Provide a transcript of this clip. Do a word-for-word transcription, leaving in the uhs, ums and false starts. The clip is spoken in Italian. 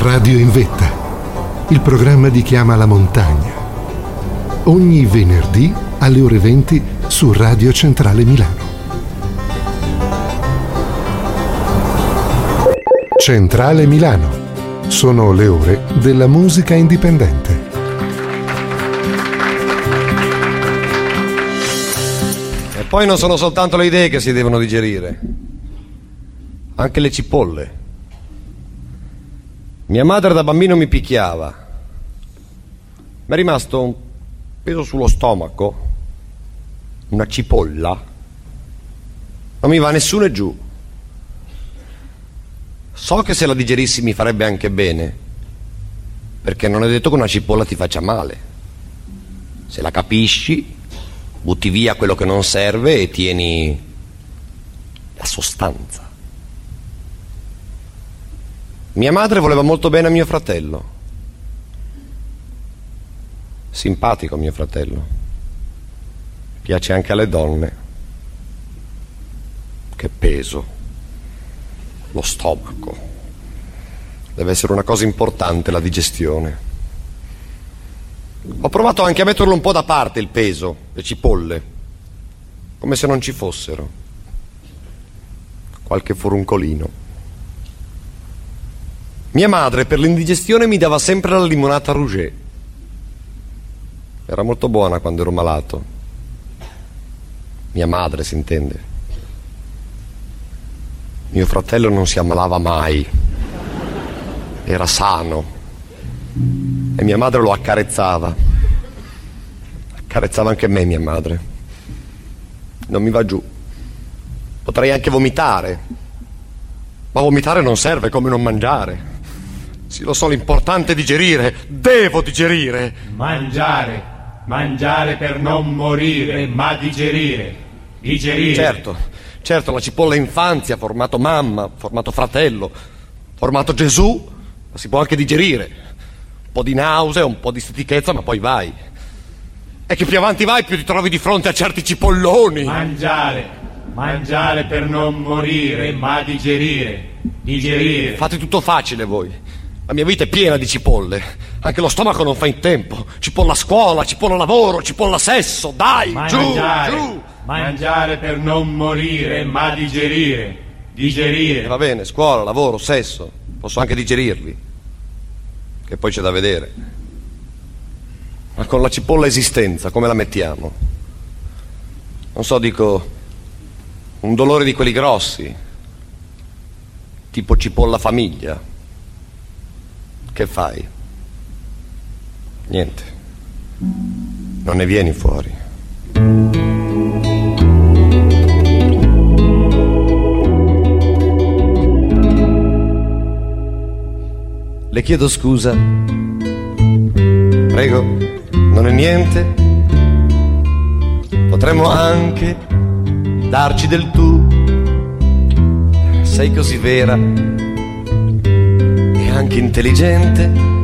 Radio in Vetta, il programma di Chiama la Montagna. Ogni venerdì alle ore venti su Radio Centrale Milano. Centrale Milano. Sono le ore della musica indipendente. E poi non sono soltanto le idee che si devono digerire, anche le cipolle. Mia madre da bambino mi picchiava. Mi è rimasto un peso sullo stomaco, una cipolla. Non mi va nessuno e giù. So che se la digerissi mi farebbe anche bene, perché non è detto che una cipolla ti faccia male. Se la capisci, butti via quello che non serve e tieni la sostanza. Mia madre voleva molto bene a mio fratello. Simpatico mio fratello. Piace anche alle donne. Che peso. Lo stomaco. Deve essere una cosa importante la digestione. Ho provato anche a metterlo un po' da parte il peso, le cipolle, come se non ci fossero. Qualche furuncolino. Mia madre per l'indigestione mi dava sempre la limonata Rouget. Era molto buona quando ero malato. Mia madre, si intende. Mio fratello non si ammalava mai, era sano e mia madre lo accarezzava. Accarezzava anche me mia madre. Non mi va giù. Potrei anche vomitare, ma vomitare non serve come non mangiare. Sì, lo so, l'importante è digerire. Devo digerire. Mangiare, mangiare per non morire, ma digerire, digerire. Certo. Certo, la cipolla infanzia ha formato mamma, ha formato fratello, ha formato Gesù, ma si può anche digerire. Un po' di nausea, un po' di stitichezza, ma poi vai. E che più avanti vai, più ti trovi di fronte a certi cipolloni. Mangiare, mangiare per non morire, ma digerire, digerire. Fate tutto facile voi. La mia vita è piena di cipolle. Anche lo stomaco non fa in tempo. Cipolla scuola, cipolla lavoro, cipolla sesso. Dai, mangiare, giù, giù. Mangiare per non morire, ma digerire, digerire. E va bene, scuola, lavoro, sesso. Posso anche digerirli. Che poi c'è da vedere. Ma con la cipolla esistenza, come la mettiamo? Non so, dico, un dolore di quelli grossi. Tipo cipolla famiglia. Che fai? Niente. Non ne vieni fuori. Le chiedo scusa. Prego, non è niente. Potremmo anche darci del tu. Sei così vera e anche intelligente.